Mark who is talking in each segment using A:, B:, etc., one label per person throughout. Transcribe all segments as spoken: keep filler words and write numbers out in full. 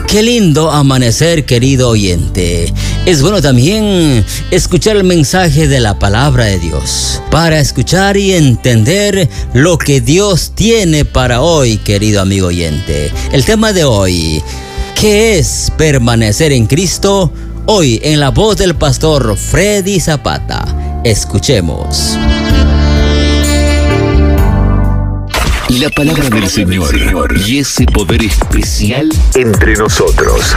A: Qué lindo amanecer, querido oyente. Es bueno también escuchar el mensaje de la palabra de Dios, para escuchar y entender lo que Dios tiene para hoy, querido amigo oyente. El tema de hoy, ¿qué es permanecer en Cristo? Hoy en la voz del pastor Freddy Zapata. Escuchemos.
B: La palabra del Señor y ese poder especial entre nosotros.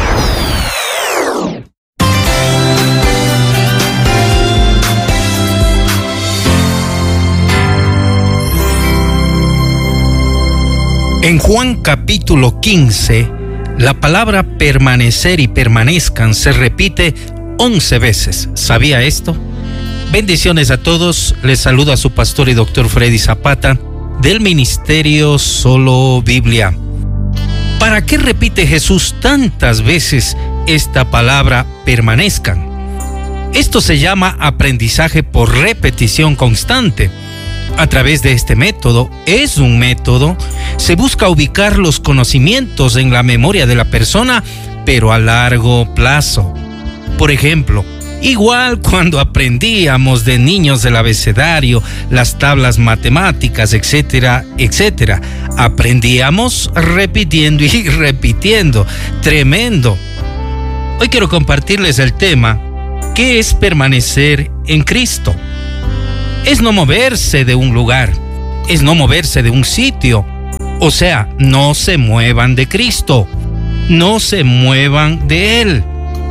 C: En Juan capítulo quince, la palabra permanecer y permanezcan se repite once veces. ¿Sabía esto? Bendiciones a todos. Les saluda a su pastor y doctor Freddy Zapata del ministerio Solo Biblia. ¿Para qué repite Jesús tantas veces esta palabra permanezcan? Esto se llama aprendizaje por repetición constante. A través de este método, es un método, se busca ubicar los conocimientos en la memoria de la persona, pero a largo plazo. Por ejemplo, igual cuando aprendíamos de niños el abecedario, las tablas matemáticas, etcétera, etcétera, aprendíamos repitiendo y repitiendo. Tremendo. Hoy quiero compartirles el tema, ¿qué es permanecer en Cristo? Es no moverse de un lugar, es no moverse de un sitio. O sea, no se muevan de Cristo, no se muevan de Él.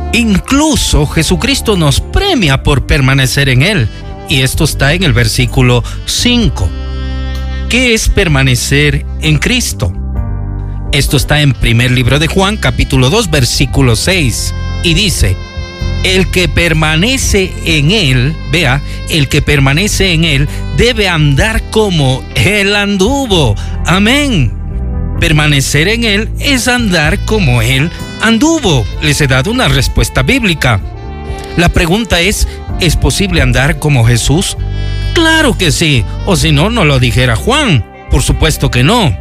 C: Incluso Jesucristo nos premia por permanecer en Él, y esto está en el versículo cinco. ¿Qué es permanecer en Cristo? Esto está en primer libro de Juan, capítulo dos, versículo seis, y dice: el que permanece en Él, vea, el que permanece en Él debe andar como Él anduvo. Amén. Permanecer en Él es andar como Él anduvo. Les he dado una respuesta bíblica. La pregunta es, ¿es posible andar como Jesús? Claro que sí, o si no, no lo dijera Juan. Por supuesto que no.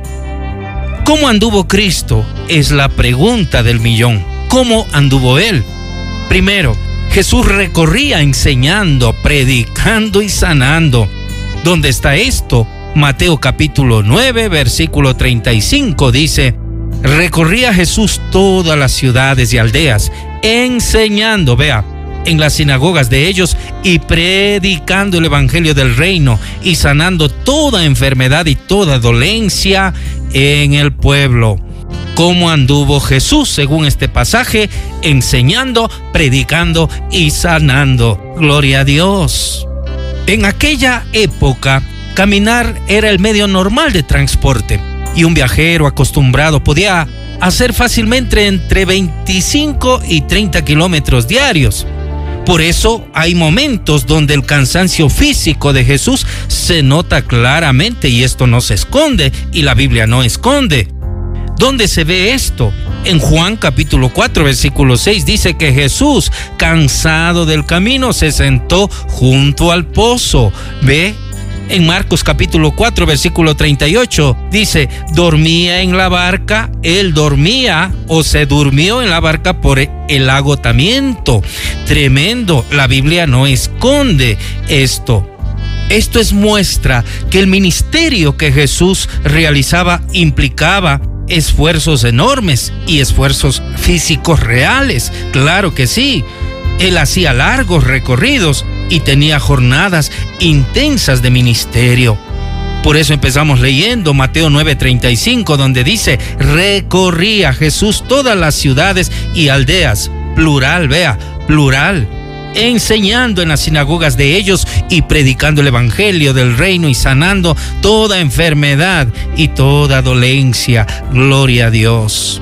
C: ¿Cómo anduvo Cristo? Es la pregunta del millón. ¿Cómo anduvo Él? Primero, Jesús recorría enseñando, predicando y sanando. ¿Dónde está esto? Mateo capítulo nueve, versículo treinta y cinco dice: recorría Jesús todas las ciudades y aldeas, enseñando, vea, en las sinagogas de ellos y predicando el evangelio del reino y sanando toda enfermedad y toda dolencia en el pueblo. ¿Cómo anduvo Jesús según este pasaje? Enseñando, predicando y sanando. Gloria a Dios. En aquella época, caminar era el medio normal de transporte y un viajero acostumbrado podía hacer fácilmente entre veinticinco y treinta kilómetros diarios. Por eso hay momentos donde el cansancio físico de Jesús se nota claramente, y esto no se esconde, y la Biblia no esconde. ¿Dónde se ve esto? En Juan capítulo cuatro, versículo seis dice que Jesús, cansado del camino, se sentó junto al pozo. ¿Ve? En Marcos capítulo cuatro, versículo treinta y ocho, dice, dormía en la barca, él dormía o se durmió en la barca por el agotamiento. Tremendo, la Biblia no esconde esto. Esto es muestra que el ministerio que Jesús realizaba implicaba esfuerzos enormes y esfuerzos físicos reales. Claro que sí. Él hacía largos recorridos y tenía jornadas intensas de ministerio. Por eso empezamos leyendo Mateo nueve treinta y cinco, donde dice, recorría Jesús todas las ciudades y aldeas, plural, vea, plural, enseñando en las sinagogas de ellos y predicando el evangelio del reino y sanando toda enfermedad y toda dolencia. Gloria a Dios.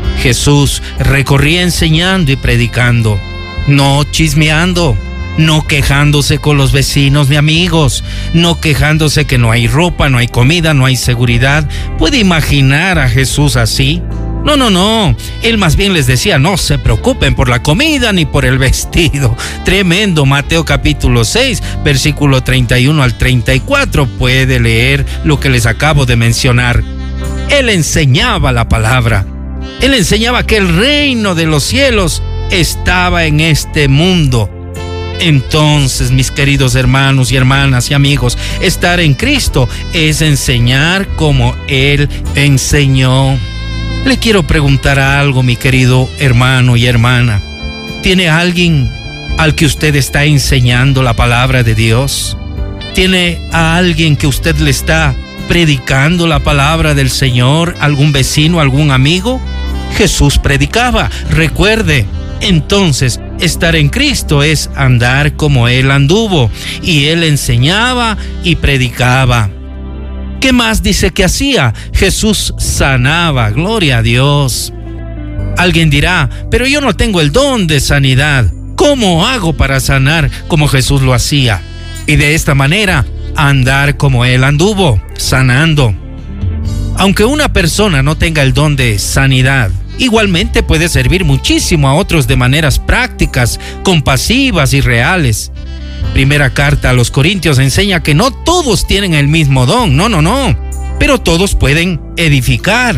C: Jesús recorría enseñando y predicando, no chismeando, no quejándose con los vecinos ni amigos, no quejándose que no hay ropa, no hay comida, no hay seguridad. ¿Puede imaginar a Jesús así? No, no, no. Él más bien les decía, no se preocupen por la comida ni por el vestido. Tremendo. Mateo capítulo seis, versículo treinta y uno al treinta y cuatro. Puede leer lo que les acabo de mencionar. Él enseñaba la palabra. Él enseñaba que el reino de los cielos estaba en este mundo. Entonces, mis queridos hermanos y hermanas y amigos, estar en Cristo es enseñar como Él enseñó. Le quiero preguntar algo, mi querido hermano y hermana. ¿Tiene alguien al que usted está enseñando la palabra de Dios? ¿Tiene a alguien que usted le está predicando la palabra del Señor? ¿Algún vecino, algún amigo? Jesús predicaba, recuerde. Entonces, estar en Cristo es andar como Él anduvo, y Él enseñaba y predicaba. ¿Qué más dice que hacía? Jesús sanaba, gloria a Dios. Alguien dirá, pero yo no tengo el don de sanidad. ¿Cómo hago para sanar como Jesús lo hacía? Y de esta manera, andar como Él anduvo, sanando. Aunque una persona no tenga el don de sanidad, igualmente puede servir muchísimo a otros de maneras prácticas, compasivas y reales. Primera carta a los Corintios enseña que no todos tienen el mismo don, no, no, no, pero todos pueden edificar.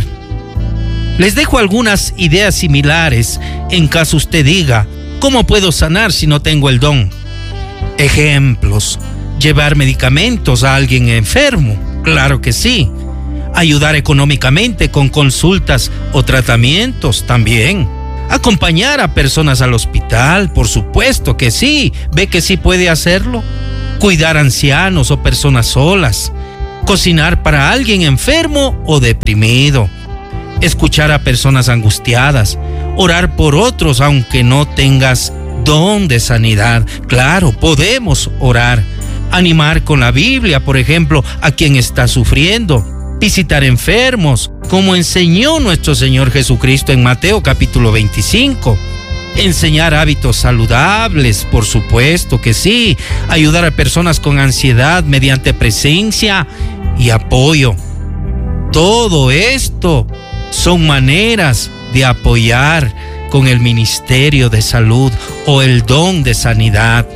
C: Les dejo algunas ideas similares en caso usted diga, ¿cómo puedo sanar si no tengo el don? Ejemplos: llevar medicamentos a alguien enfermo, claro que sí. Ayudar económicamente con consultas o tratamientos también. Acompañar a personas al hospital, por supuesto que sí. ¿Ve que sí puede hacerlo? Cuidar a ancianos o personas solas. Cocinar para alguien enfermo o deprimido. Escuchar a personas angustiadas. Orar por otros aunque no tengas don de sanidad. Claro, podemos orar. Animar con la Biblia, por ejemplo, a quien está sufriendo. Visitar enfermos, como enseñó nuestro Señor Jesucristo en Mateo capítulo veinticinco. Enseñar hábitos saludables, por supuesto que sí. Ayudar a personas con ansiedad mediante presencia y apoyo. Todo esto son maneras de apoyar con el ministerio de salud o el don de sanidad.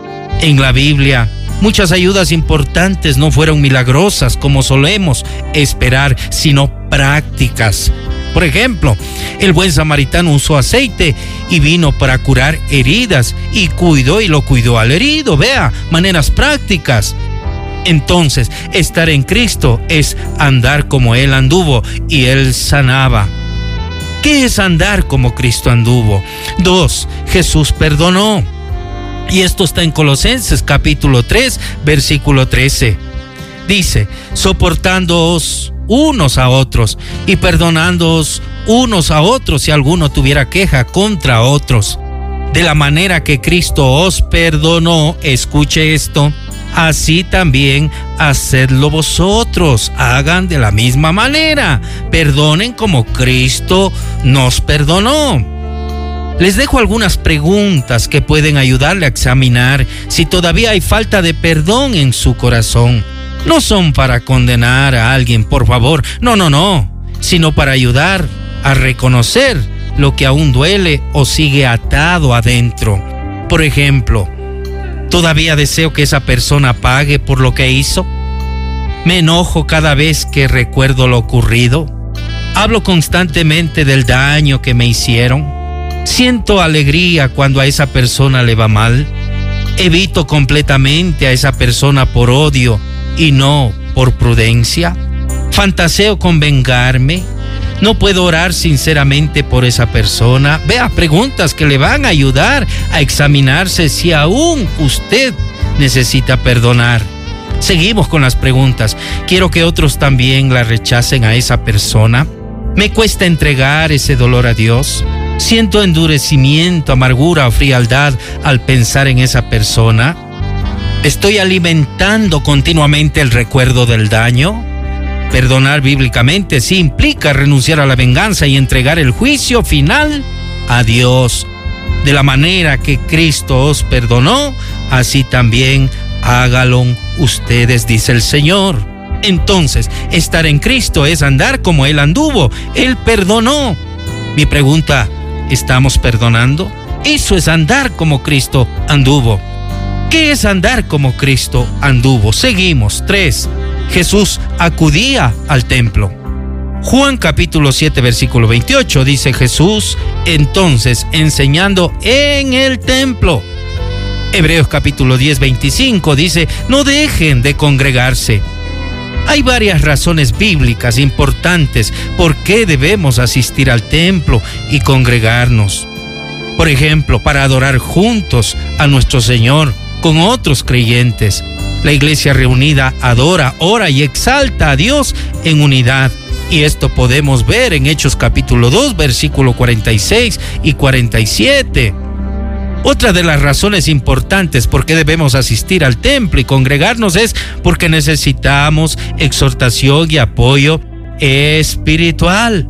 C: En la Biblia, muchas ayudas importantes no fueron milagrosas como solemos esperar, sino prácticas. Por ejemplo, el buen samaritano usó aceite y vino para curar heridas y cuidó y lo cuidó al herido. Vea, maneras prácticas. Entonces, estar en Cristo es andar como Él anduvo y Él sanaba. ¿Qué es andar como Cristo anduvo? Dos, Jesús perdonó. Y esto está en Colosenses capítulo tres, versículo trece. Dice, soportándoos unos a otros y perdonándoos unos a otros si alguno tuviera queja contra otros. De la manera que Cristo os perdonó, escuche esto, así también hacedlo vosotros. Hagan de la misma manera. Perdonen como Cristo nos perdonó. Les dejo algunas preguntas que pueden ayudarle a examinar si todavía hay falta de perdón en su corazón. No son para condenar a alguien, por favor, no, no, no, sino para ayudar a reconocer lo que aún duele o sigue atado adentro. Por ejemplo, ¿todavía deseo que esa persona pague por lo que hizo? ¿Me enojo cada vez que recuerdo lo ocurrido? ¿Hablo constantemente del daño que me hicieron? ¿Siento alegría cuando a esa persona le va mal? ¿Evito completamente a esa persona por odio y no por prudencia? ¿Fantaseo con vengarme? ¿No puedo orar sinceramente por esa persona? Vea, preguntas que le van a ayudar a examinarse si aún usted necesita perdonar. Seguimos con las preguntas. ¿Quiero que otros también la rechacen a esa persona? ¿Me cuesta entregar ese dolor a Dios? ¿Siento endurecimiento, amargura o frialdad al pensar en esa persona? ¿Estoy alimentando continuamente el recuerdo del daño? Perdonar bíblicamente sí implica renunciar a la venganza y entregar el juicio final a Dios. De la manera que Cristo os perdonó, así también hágalo ustedes, dice el Señor. Entonces, estar en Cristo es andar como Él anduvo. Él perdonó. Mi pregunta, ¿estamos perdonando? Eso es andar como Cristo anduvo. ¿Qué es andar como Cristo anduvo? Seguimos. Tres, Jesús acudía al templo. Juan capítulo siete, versículo veintiocho, dice Jesús entonces enseñando en el templo. Hebreos capítulo diez, veinticinco dice, no dejen de congregarse. Hay varias razones bíblicas importantes por qué debemos asistir al templo y congregarnos. Por ejemplo, para adorar juntos a nuestro Señor con otros creyentes. La iglesia reunida adora, ora y exalta a Dios en unidad. Y esto podemos ver en Hechos capítulo dos, versículo cuarenta y seis y cuarenta y siete. Otra de las razones importantes por qué debemos asistir al templo y congregarnos es porque necesitamos exhortación y apoyo espiritual.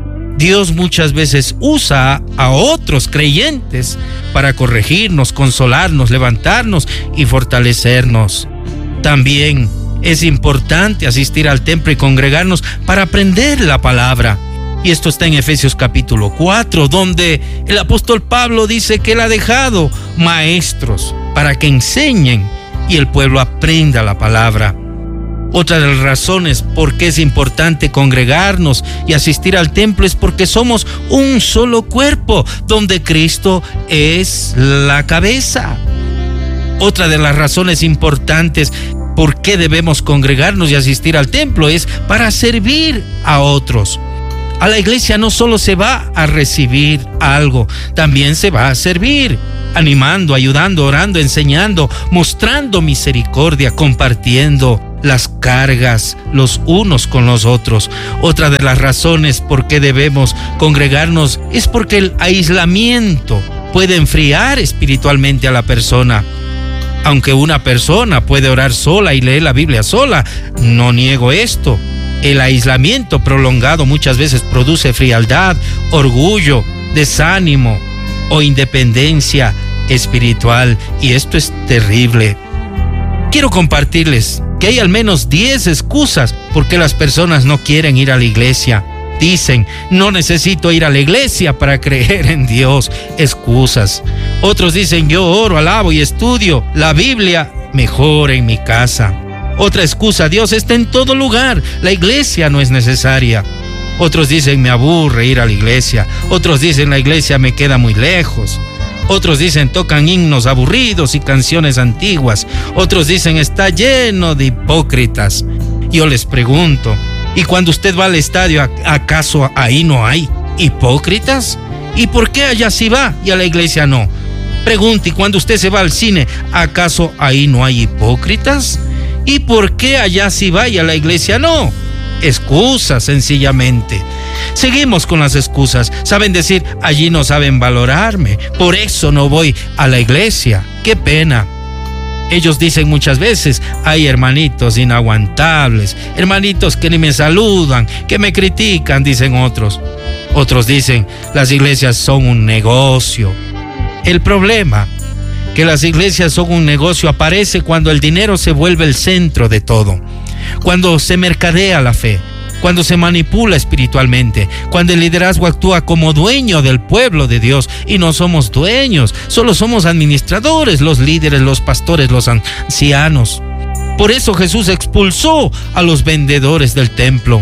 C: Dios muchas veces usa a otros creyentes para corregirnos, consolarnos, levantarnos y fortalecernos. También es importante asistir al templo y congregarnos para aprender la palabra. Y esto está en Efesios capítulo cuatro, donde el apóstol Pablo dice que él ha dejado maestros para que enseñen y el pueblo aprenda la palabra. Otra de las razones por qué es importante congregarnos y asistir al templo es porque somos un solo cuerpo, donde Cristo es la cabeza. Otra de las razones importantes por qué debemos congregarnos y asistir al templo es para servir a otros. A la iglesia no solo se va a recibir algo, también se va a servir, animando, ayudando, orando, enseñando, mostrando misericordia, compartiendo las cargas los unos con los otros. Otra de las razones por qué debemos congregarnos es porque el aislamiento puede enfriar espiritualmente a la persona. Aunque una persona puede orar sola y leer la Biblia sola, no niego esto. El aislamiento prolongado muchas veces produce frialdad, orgullo, desánimo o independencia espiritual, y esto es terrible. Quiero compartirles que hay al menos diez excusas por qué las personas no quieren ir a la iglesia. Dicen, no necesito ir a la iglesia para creer en Dios. Excusas. Otros dicen, yo oro, alabo y estudio la Biblia mejor en mi casa. Otra excusa, Dios está en todo lugar, la iglesia no es necesaria. Otros dicen, me aburre ir a la iglesia. Otros dicen, la iglesia me queda muy lejos. Otros dicen, tocan himnos aburridos y canciones antiguas. Otros dicen, está lleno de hipócritas. Yo les pregunto, ¿y cuando usted va al estadio, acaso ahí no hay hipócritas? ¿Y por qué allá sí va y a la iglesia no? Pregunte, ¿y cuando usted se va al cine, acaso ahí no hay hipócritas? ¿Y por qué allá sí va y a la iglesia no? Excusas, sencillamente. Seguimos con las excusas. Saben decir, allí no saben valorarme, por eso no voy a la iglesia. ¡Qué pena! Ellos dicen muchas veces, hay hermanitos inaguantables, hermanitos que ni me saludan, que me critican, dicen otros. Otros dicen, las iglesias son un negocio. El problema que las iglesias son un negocio aparece cuando el dinero se vuelve el centro de todo, cuando se mercadea la fe, cuando se manipula espiritualmente, cuando el liderazgo actúa como dueño del pueblo de Dios y no somos dueños, solo somos administradores, los líderes, los pastores, los ancianos. Por eso Jesús expulsó a los vendedores del templo.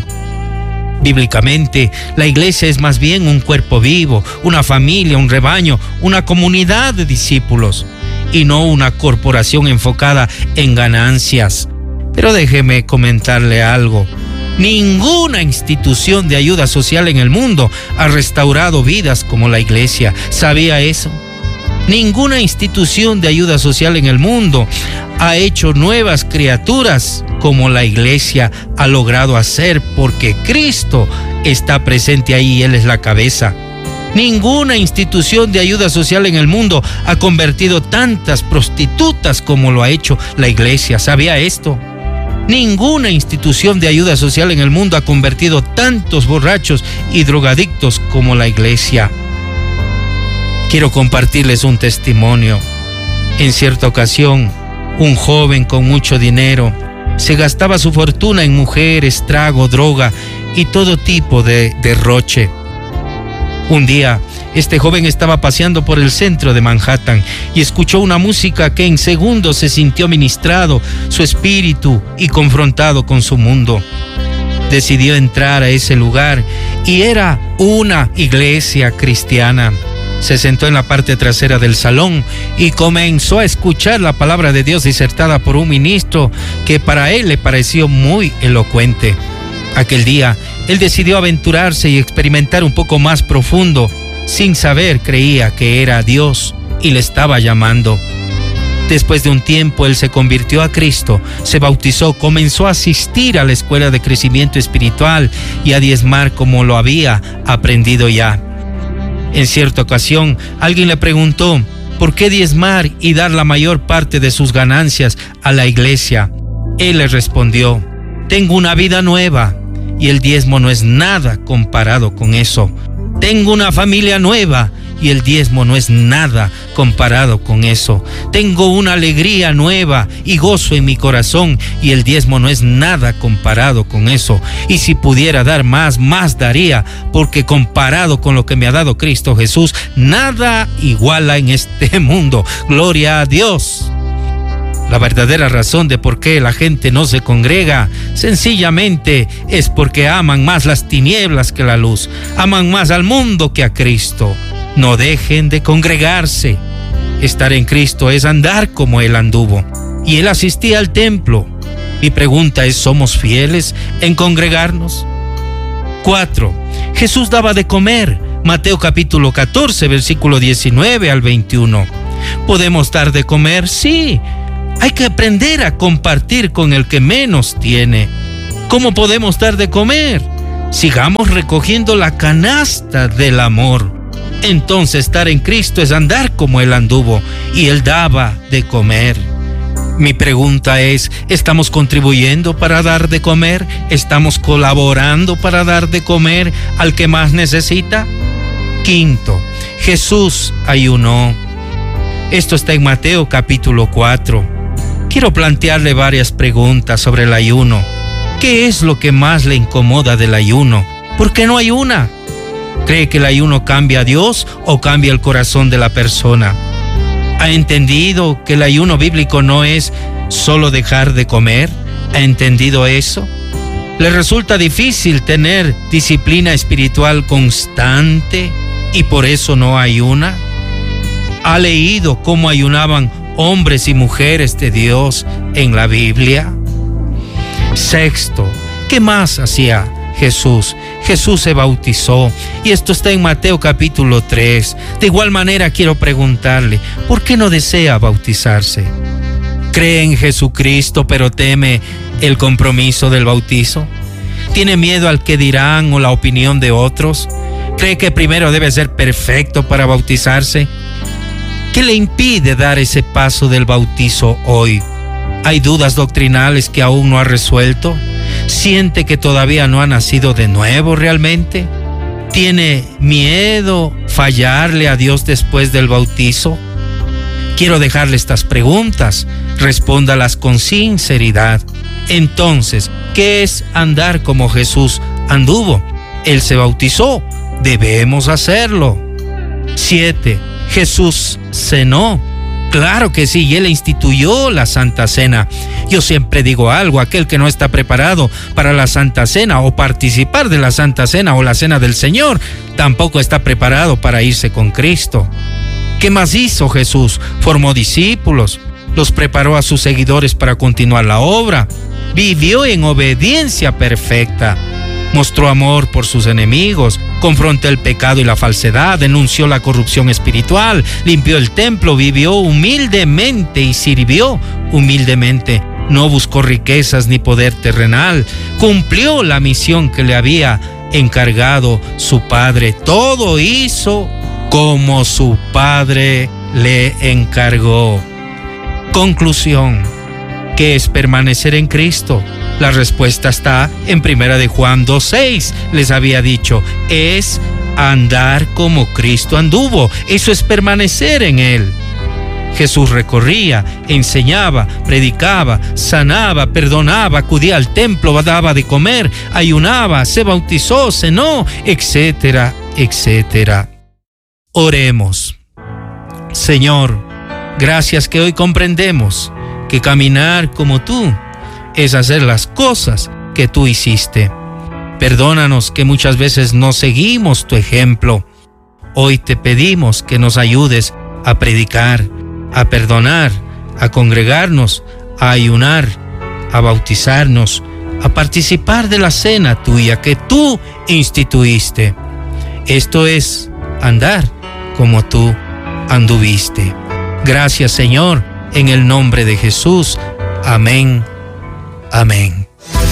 C: Bíblicamente, la iglesia es más bien un cuerpo vivo, una familia, un rebaño, una comunidad de discípulos y no una corporación enfocada en ganancias. Pero déjeme comentarle algo. Ninguna institución de ayuda social en el mundo ha restaurado vidas como la iglesia. ¿Sabía eso? Ninguna institución de ayuda social en el mundo ha hecho nuevas criaturas como la iglesia ha logrado hacer, porque Cristo está presente ahí y Él es la cabeza. Ninguna institución de ayuda social en el mundo ha convertido tantas prostitutas como lo ha hecho la iglesia. ¿Sabía esto? Ninguna institución de ayuda social en el mundo ha convertido tantos borrachos y drogadictos como la iglesia. Quiero compartirles un testimonio. En cierta ocasión, un joven con mucho dinero se gastaba su fortuna en mujeres, trago, droga y todo tipo de derroche. Un día, este joven estaba paseando por el centro de Manhattan y escuchó una música que en segundos se sintió ministrado su espíritu y confrontado con su mundo. decidió entrar a ese lugar y era una iglesia cristiana. Se sentó en la parte trasera del salón y comenzó a escuchar la palabra de Dios disertada por un ministro que para él le pareció muy elocuente. Aquel día, él decidió aventurarse y experimentar un poco más profundo. Sin saber, creía que era Dios y le estaba llamando. Después de un tiempo, él se convirtió a Cristo, se bautizó, comenzó a asistir a la escuela de crecimiento espiritual y a diezmar como lo había aprendido ya. En cierta ocasión, alguien le preguntó, ¿por qué diezmar y dar la mayor parte de sus ganancias a la iglesia? Él le respondió, tengo una vida nueva y el diezmo no es nada comparado con eso. Tengo una familia nueva y el diezmo no es nada comparado con eso. Tengo una alegría nueva y gozo en mi corazón y el diezmo no es nada comparado con eso. Y si pudiera dar más, más daría, porque comparado con lo que me ha dado Cristo Jesús, nada iguala en este mundo. Gloria a Dios. La verdadera razón de por qué la gente no se congrega, sencillamente es porque aman más las tinieblas que la luz, aman más al mundo que a Cristo. No dejen de congregarse. Estar en Cristo es andar como Él anduvo. Y Él asistía al templo. Mi pregunta es, ¿somos fieles en congregarnos? Cuatro. Jesús daba de comer. Mateo capítulo catorce, versículo diecinueve al veintiuno. ¿Podemos dar de comer? Sí. Hay que aprender a compartir con el que menos tiene. ¿Cómo podemos dar de comer? Sigamos recogiendo la canasta del amor. Entonces estar en Cristo es andar como Él anduvo y Él daba de comer. Mi pregunta es, ¿estamos contribuyendo para dar de comer? ¿Estamos colaborando para dar de comer al que más necesita? Quinto, Jesús ayunó. Esto está en Mateo capítulo cuatro. Quiero plantearle varias preguntas sobre el ayuno. ¿Qué es lo que más le incomoda del ayuno? ¿Por qué no ayuna? ¿Cree que el ayuno cambia a Dios o cambia el corazón de la persona? ¿Ha entendido que el ayuno bíblico no es solo dejar de comer? ¿Ha entendido eso? ¿Le resulta difícil tener disciplina espiritual constante y por eso no ayuna? ¿Ha leído cómo ayunaban hombres y mujeres de Dios en la Biblia? Sexto, ¿qué más hacía Jesús? Jesús se bautizó y esto está en Mateo capítulo tres. De igual manera quiero preguntarle, ¿por qué no desea bautizarse? ¿Cree en Jesucristo pero teme el compromiso del bautizo? ¿Tiene miedo al que dirán o la opinión de otros? ¿Cree que primero debe ser perfecto para bautizarse? ¿Qué le impide dar ese paso del bautizo hoy? ¿Hay dudas doctrinales que aún no ha resuelto? ¿Siente que todavía no ha nacido de nuevo realmente? ¿Tiene miedo fallarle a Dios después del bautizo? Quiero dejarle estas preguntas. Respóndalas con sinceridad. Entonces, ¿qué es andar como Jesús anduvo? Él se bautizó. Debemos hacerlo. Siete. Jesús cenó. Claro que sí, y Él instituyó la Santa Cena. Yo siempre digo algo, aquel que no está preparado para la Santa Cena o participar de la Santa Cena o la Cena del Señor, tampoco está preparado para irse con Cristo. ¿Qué más hizo Jesús? Formó discípulos, los preparó a sus seguidores para continuar la obra, vivió en obediencia perfecta, mostró amor por sus enemigos, confrontó el pecado y la falsedad, denunció la corrupción espiritual, limpió el templo, vivió humildemente y sirvió humildemente. No buscó riquezas ni poder terrenal, cumplió la misión que le había encargado su Padre. Todo hizo como su Padre le encargó. Conclusión, ¿qué es permanecer en Cristo? La respuesta está en primera de Juan dos seis. Les había dicho, es andar como Cristo anduvo. Eso es permanecer en Él. Jesús recorría, enseñaba, predicaba, sanaba, perdonaba, acudía al templo, daba de comer, ayunaba, se bautizó, cenó, etcétera, etcétera. Oremos. Señor, gracias que hoy comprendemos que caminar como tú es hacer las cosas que tú hiciste. Perdónanos que muchas veces no seguimos tu ejemplo. Hoy te pedimos que nos ayudes a predicar, a perdonar, a congregarnos, a ayunar, a bautizarnos, a participar de la cena tuya que tú instituiste. Esto es andar como tú anduviste. Gracias, Señor, en el nombre de Jesús. Amén. Amén.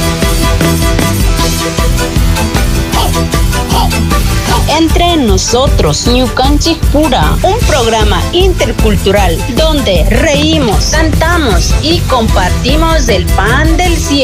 D: Entre nosotros, Ñukanchik Pura, un programa intercultural donde reímos, cantamos y compartimos el pan del cielo.